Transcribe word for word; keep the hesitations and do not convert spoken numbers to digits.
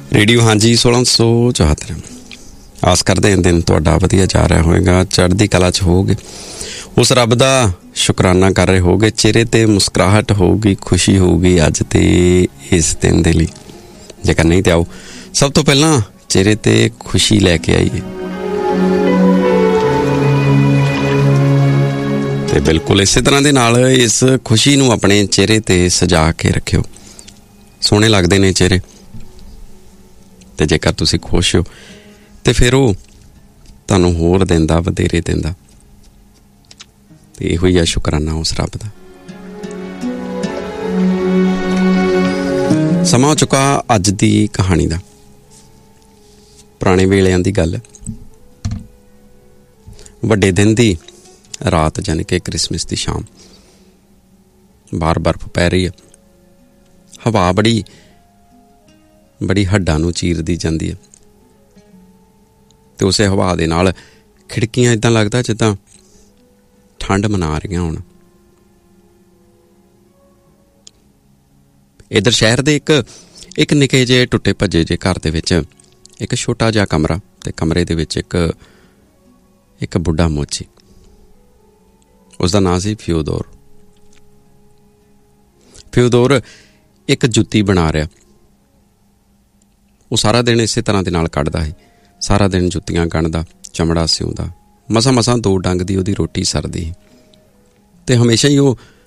Radio ਹਾਂਜੀ सोलह सौ चौहत्तर। ਆਸ ਕਰਦੇ ਹਾਂ ਦਿਨ ਤੁਹਾਡਾ ਵਧੀਆ ਜਾ ਰਿਹਾ ਹੋਵੇਗਾ, ਚੜ੍ਹਦੀ ਕਲਾ 'ਚ ਹੋਵੋਗੇ, ਉਸ ਰੱਬ ਦਾ ਸ਼ੁਕਰਾਨਾ ਕਰ ਰਹੇ ਹੋਵੋਗੇ, ਚਿਹਰੇ 'ਤੇ ਮੁਸਕਰਾਹਟ ਹੋਊਗੀ, ਖੁਸ਼ੀ ਹੋਊਗੀ ਅੱਜ ਤੇ ਇਸ ਦਿਨ ਦੇ ਲਈ। ਜੇਕਰ ਨਹੀਂ ਤੇ ਆਓ ਸਭ ਤੋਂ ਪਹਿਲਾਂ ਚਿਹਰੇ 'ਤੇ ਖੁਸ਼ੀ ਲੈ ਕੇ ਆਈਏ ਤੇ ਬਿਲਕੁਲ ਇਸੇ ਤਰ੍ਹਾਂ ਦੇ ਨਾਲ ਇਸ ਖੁਸ਼ੀ ਨੂੰ ਆਪਣੇ ਚਿਹਰੇ 'ਤੇ ਸਜਾ ਕੇ ਰੱਖਿਓ। ਸੋਹਣੇ ਲੱਗਦੇ ਨੇ ਚਿਹਰੇ, ਤੇ ਜੇਕਰ ਤੁਸੀਂ ਖੁਸ਼ ਹੋ ਤੇ ਫਿਰ ਉਹ ਤੁਹਾਨੂੰ ਹੋਰ ਦਿੰਦਾ, ਵਧੇਰੇ ਦਿੰਦਾ, ਤੇ ਇਹੋ ਹੀ ਆ ਸ਼ੁਕਰਾਨਾ ਉਸ ਰੱਬ ਦਾ। ਸਮਾਂ ਹੋ ਚੁੱਕਾ ਅੱਜ ਦੀ ਕਹਾਣੀ ਦਾ। ਪੁਰਾਣੇ ਵੇਲਿਆਂ ਦੀ ਗੱਲ, ਵੱਡੇ ਦਿਨ ਦੀ ਰਾਤ, ਯਾਨੀ ਕਿ ਕ੍ਰਿਸਮਿਸ ਦੀ ਸ਼ਾਮ। ਬਾਹਰ ਬਰਫ਼ ਪੈ ਰਹੀ ਹੈ, ਹਵਾ ਬੜੀ ਬੜੀ ਹੱਡਾਂ ਨੂੰ ਚੀਰਦੀ ਜਾਂਦੀ ਹੈ, ਤੇ ਉਸੇ ਹਵਾ ਦੇ ਨਾਲ ਖਿੜਕੀਆਂ ਇੱਦਾਂ ਲੱਗਦਾ ਜਿੱਦਾਂ ਠੰਡ ਮਨਾ ਰਹੀਆਂ ਹੋਣ। ਇੱਧਰ ਸ਼ਹਿਰ ਦੇ ਇੱਕ ਇੱਕ ਨਿੱਕੇ ਜਿਹੇ ਟੁੱਟੇ ਭੱਜੇ ਜਿਹੇ ਘਰ ਦੇ ਵਿੱਚ ਇੱਕ ਛੋਟਾ ਜਿਹਾ ਕਮਰਾ, ਤੇ ਕਮਰੇ ਦੇ ਵਿੱਚ ਇੱਕ ਇੱਕ ਬੁੱਢਾ ਮੋਚੀ। ਉਸਦਾ ਨਾਂ ਸੀ ਫਿਓਦੋਰ। ਫਿਓਦੋਰ ਇੱਕ ਜੁੱਤੀ ਬਣਾ ਰਿਹਾ। ਉਹ ਸਾਰਾ ਦਿਨ ਇਸੇ ਤਰ੍ਹਾਂ ਦੇ ਨਾਲ ਕੱਢਦਾ ਸੀ, ਸਾਰਾ ਦਿਨ ਜੁੱਤੀਆਂ ਗੰਢਦਾ, ਚਮੜਾ ਸਿਉਂਦਾ, ਮਸਾਂ ਮਸਾਂ ਦੋ ਡੰਗ ਦੀ ਉਹਦੀ ਰੋਟੀ ਸਰਦੀ ਸੀ, ਤੇ ਹਮੇਸ਼ਾ ਹੀ ਉਹ